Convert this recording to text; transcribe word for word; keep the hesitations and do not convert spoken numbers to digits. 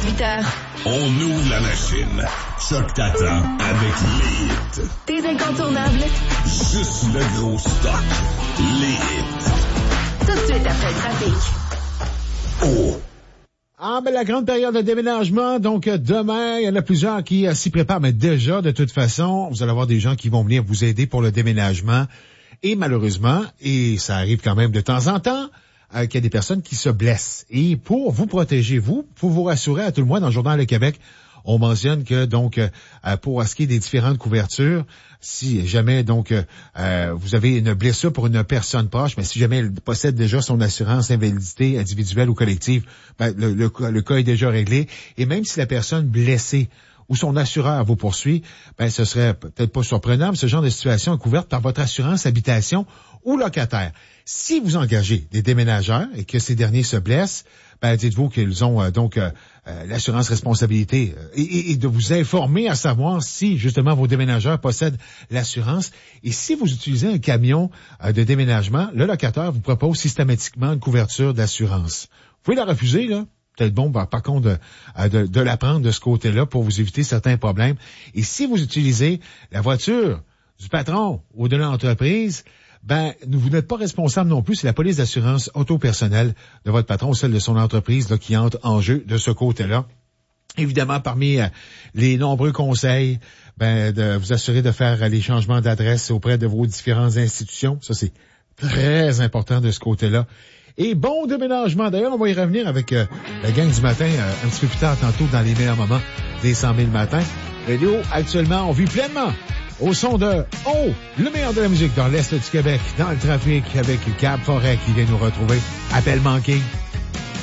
dix-huit heures. On ouvre la machine. Choc t'attend avec les hits. Tes incontournables. Juste le gros stock. Les hits. Tout de suite après le trafic. Oh! Ah, ben, la grande période de déménagement. Donc, euh, demain, il y en a plusieurs qui euh, s'y préparent. Mais déjà, de toute façon, vous allez avoir des gens qui vont venir vous aider pour le déménagement. Et malheureusement, et ça arrive quand même de temps en temps, euh, qu'il y a des personnes qui se blessent. Et pour vous protéger, vous, pour vous rassurer à tout le moins, dans le Journal Le Québec, on mentionne que, donc, euh, pour ce qui est des différentes couvertures, si jamais, donc, euh, vous avez une blessure pour une personne proche, mais si jamais elle possède déjà son assurance invalidité individuelle ou collective, ben, le, le, le cas est déjà réglé. Et même si la personne blessée ou son assureur vous poursuit, ben, ce serait peut-être pas surprenant, mais ce genre de situation est couverte par votre assurance habitation ou locataire. Si vous engagez des déménageurs et que ces derniers se blessent, ben, dites-vous qu'ils ont euh, donc euh, euh, l'assurance responsabilité euh, et, et de vous informer à savoir si justement vos déménageurs possèdent l'assurance. Et si vous utilisez un camion euh, de déménagement, le locataire vous propose systématiquement une couverture d'assurance. Vous pouvez la refuser, là. Peut-être bon, ben, par contre, de, de, de la prendre de ce côté-là pour vous éviter certains problèmes. Et si vous utilisez la voiture du patron ou de l'entreprise, ben, vous n'êtes pas responsable non plus. C'est la police d'assurance auto-personnelle de votre patron ou celle de son entreprise là, qui entre en jeu de ce côté-là. Évidemment, parmi euh, les nombreux conseils, ben, de vous assurer de faire les changements d'adresse auprès de vos différentes institutions. Ça, c'est très important de ce côté-là. Et bon déménagement. D'ailleurs, on va y revenir avec euh, la gang du matin euh, un petit peu plus tard, tantôt, dans les meilleurs moments des cent mille matins. Radio, actuellement, on vit pleinement au son de Oh, le meilleur de la musique dans l'Est du Québec, dans le trafic, avec Gab Forêt qui vient nous retrouver. Appel manqué.